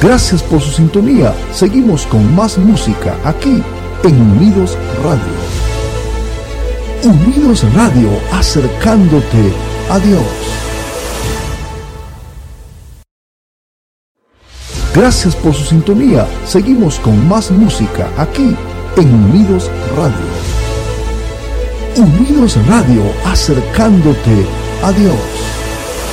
Gracias por su sintonía. Seguimos con más música aquí en Unidos Radio. Unidos Radio, acercándote a Dios. Gracias por su sintonía. Seguimos con más música aquí en Unidos Radio. Unidos Radio, acercándote a Dios.